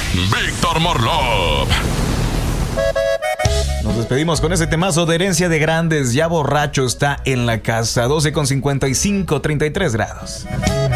Víctor Morlov. Nos despedimos con ese temazo de Herencia de Grandes. Ya borracho está en la casa. 12:55, 33 grados.